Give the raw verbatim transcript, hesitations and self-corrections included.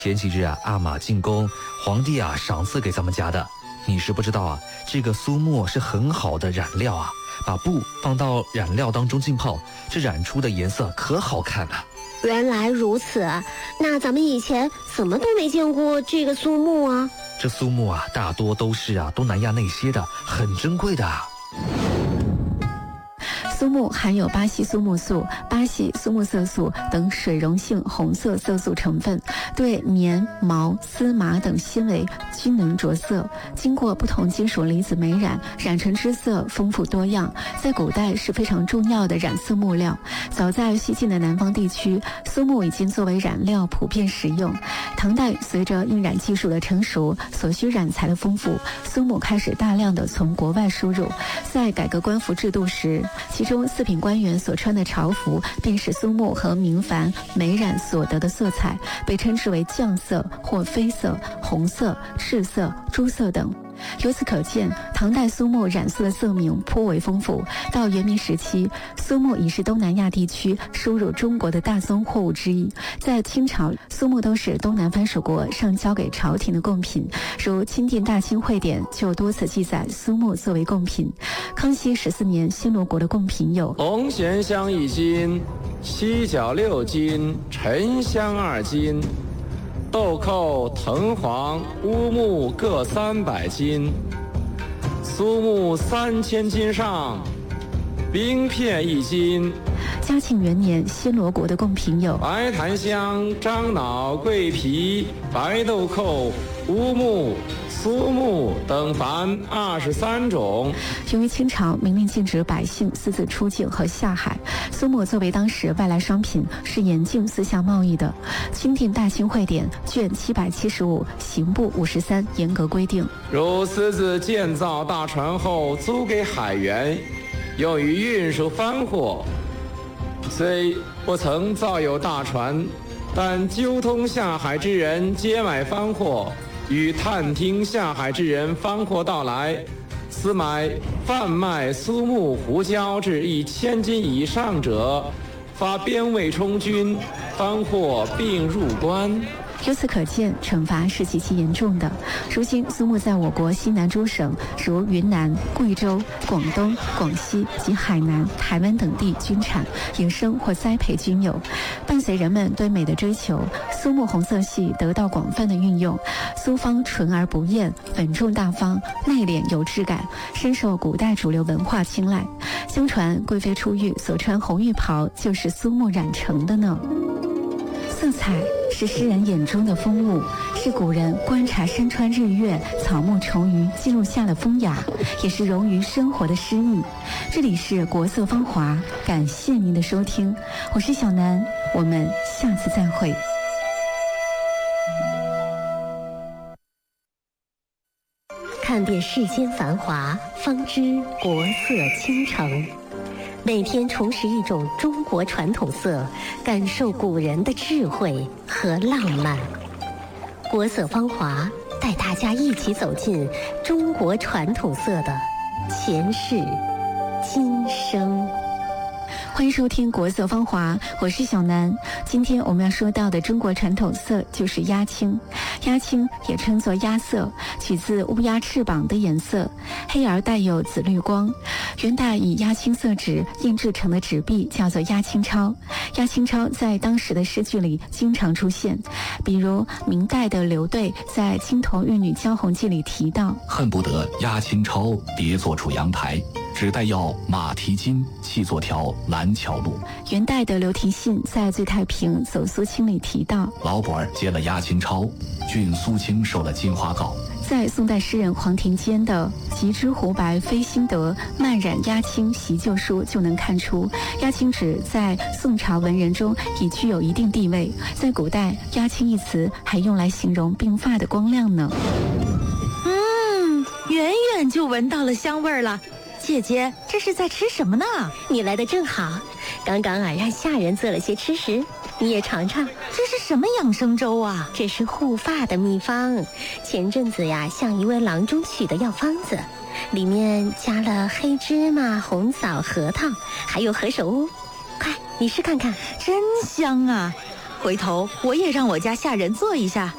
前几日啊，阿玛进宫，皇帝啊赏赐给咱们家的。你是不知道啊，这个苏墨是很好的染料啊，把布放到染料当中浸泡，这染出的颜色可好看了。 原来如此，那咱们以前怎么都没见过这个苏木啊？ 这苏木啊，大多都是啊东南亚那些的，很珍贵的啊。 苏木含有巴西苏木素、巴西苏木色素等水溶性红色色素成分，对棉、毛、丝、麻等纤维均能着色。经过不同金属离子酶染，染成之色丰富多样，在古代是非常重要的染色木料。早在西晋的南方地区，苏木已经作为染料普遍使用。唐代随着印染技术的成熟，所需染材的丰富，苏木开始大量的从国外输入。在改革官服制度时，其中四品官员所穿的朝服便是苏木和明矾酶染所得的色彩，被称之为绛色或绯色、红色、赤色、朱色等。由此可见，唐代苏木染色的色名颇为丰富。到元明时期，苏木已是东南亚地区输入中国的大宗货物之一。在清朝，苏木都是东南藩属国上交给朝廷的贡品，如《钦定大清会典》就多次记载苏木作为贡品。康熙十四年，暹罗国的贡品有红咸香一斤，犀角六斤，沉香二斤，豆蔻、藤黄、乌木各三百斤，苏木三千斤上，冰片一斤。 嘉庆元年，暹罗国的贡品有白檀香、樟脑、桂皮、白豆蔻、乌木、苏木等凡二十三种。 由于清朝明令禁止百姓私自出境和下海，苏木作为当时外来商品，是严禁私下贸易的。《钦定大清会典》卷七百七十五、刑部五十三严格规定： 如私自建造大船后租给海员，用于运输番货，虽不曾造有大船，但纠通下海之人接买番货，与探听下海之人番货到来，私买贩卖苏木胡椒至一千斤以上者，发边卫充军，番货并入关。 由此可见，惩罚是极其严重的。如今，苏木在我国西南诸省，如云南、贵州、广东、广西及海南、台湾等地均产，野生或栽培均有。伴随人们对美的追求，苏木红色系得到广泛的运用。苏方纯而不艳，稳重大方，内敛有质感，深受古代主流文化青睐。相传，贵妃出浴所穿红浴袍就是苏木染成的呢。色彩是诗人眼中的风物，是古人观察山川日月、草木虫鱼记录下的风雅，也是融于生活的诗意。这里是国色芳华，感谢您的收听，我是小南，我们下次再会。 看遍世间繁华，方知国色倾城。每天重拾一种中国传统色，感受古人的智慧和浪漫。国色芳华带大家一起走进中国传统色的前世今生。 欢迎收听国色芳华，我是小南。今天我们要说到的中国传统色就是鸦青。鸦青也称作鸦色，取自乌鸦翅膀的颜色，黑而带有紫绿光。元代以鸦青色纸印制成的纸币叫做鸦青钞。鸦青钞在当时的诗句里经常出现，比如明代的刘兑在《青铜玉女交红记》里提到： 恨不得鸦青钞叠坐出阳台，只待要马蹄金，系作条蓝桥路。 元代的刘提信在《醉太平走苏青》里提到： 老伯儿接了鸦青钞，郡苏青收了金花膏。 在宋代诗人黄庭坚的《极之湖白非心得漫染鸦青习旧书》就能看出，鸦青纸在宋朝文人中已具有一定地位。在古代，鸦青一词还用来形容鬓发的光亮呢。 嗯，远远就闻到了香味儿了。姐姐，这是在吃什么呢？ 你来的正好，刚刚啊让下人做了些吃食，你也尝尝。 这是什么养生粥啊？ 这是护发的秘方，前阵子呀向一位郎中取的药方子，里面加了黑芝麻、红枣、核桃，还有何首乌。快，你试看看。 真香啊！回头我也让我家下人做一下。